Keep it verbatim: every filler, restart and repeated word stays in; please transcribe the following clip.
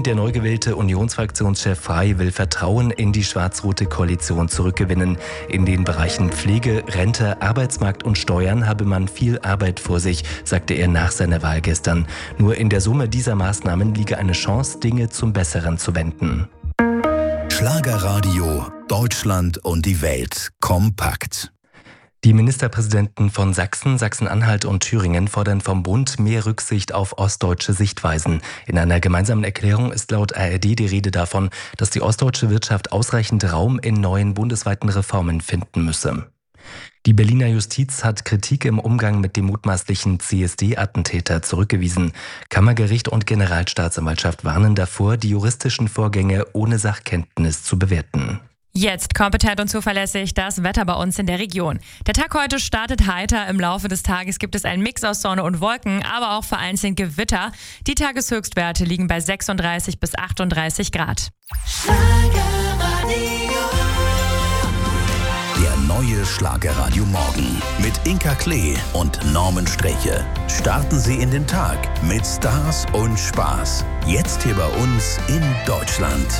Und der neu gewählte Unionsfraktionschef Frey will Vertrauen in die schwarz-rote Koalition zurückgewinnen. In den Bereichen Pflege, Rente, Arbeitsmarkt und Steuern habe man viel Arbeit vor sich, sagte er nach seiner Wahl gestern. Nur in der Summe dieser Maßnahmen liege eine Chance, Dinge zum Besseren zu wenden. Schlagerradio, Deutschland und die Welt kompakt. Die Ministerpräsidenten von Sachsen, Sachsen-Anhalt und Thüringen fordern vom Bund mehr Rücksicht auf ostdeutsche Sichtweisen. In einer gemeinsamen Erklärung ist laut A R D die Rede davon, dass die ostdeutsche Wirtschaft ausreichend Raum in neuen bundesweiten Reformen finden müsse. Die Berliner Justiz hat Kritik im Umgang mit dem mutmaßlichen C S D-Attentäter zurückgewiesen. Kammergericht und Generalstaatsanwaltschaft warnen davor, die juristischen Vorgänge ohne Sachkenntnis zu bewerten. Jetzt kompetent und zuverlässig das Wetter bei uns in der Region. Der Tag heute startet heiter. Im Laufe des Tages gibt es einen Mix aus Sonne und Wolken, aber auch vereinzelt Gewitter. Die Tageshöchstwerte liegen bei sechsunddreißig bis achtunddreißig Grad. Der neue Schlagerradio Morgen mit Inka Klee und Norman Streche. Starten Sie in den Tag mit Stars und Spaß. Jetzt hier bei uns in Deutschland.